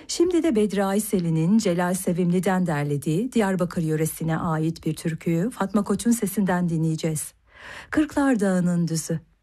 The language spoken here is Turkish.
Şimdi de Bedri Aysel'in Celal Sevimli'den derlediği Diyarbakır yöresine ait bir türküyü Fatma Koç'un sesinden dinleyeceğiz. Kırklar Dağı'nın düzü.